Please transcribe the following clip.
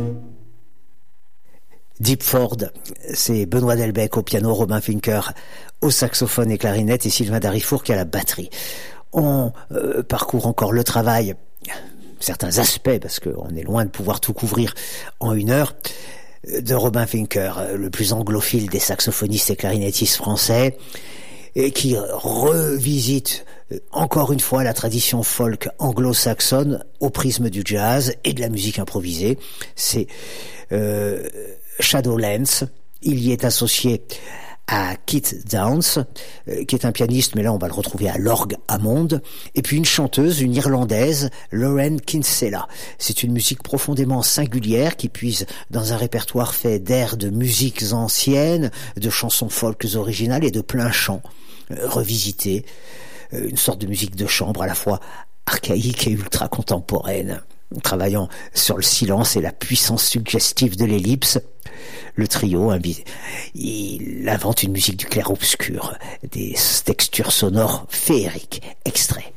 Deep Ford, c'est Benoît Delbecq au piano, Robin Fincker au saxophone et clarinette et Sylvain Darifour qui a la batterie. On parcourt encore le travail, certains aspects, parce qu'on est loin de pouvoir tout couvrir en 1 heure, de Robin Fincker, le plus anglophile des saxophonistes et clarinettistes français, et qui revisite encore une fois la tradition folk anglo-saxonne au prisme du jazz et de la musique improvisée. C'est Shadowlands. Il y est associé à Kit Downs, qui est un pianiste, mais là on va le retrouver à l'orgue Hammond, et puis une chanteuse, une Irlandaise, Lauren Kinsella. C'est une musique profondément singulière qui puise dans un répertoire fait d'airs de musiques anciennes, de chansons folk originales et de plein chant revisité, une sorte de musique de chambre à la fois archaïque et ultra contemporaine. Travaillant sur le silence et la puissance suggestive de l'ellipse, le trio, il invente une musique du clair-obscur, des textures sonores féeriques. Extrait.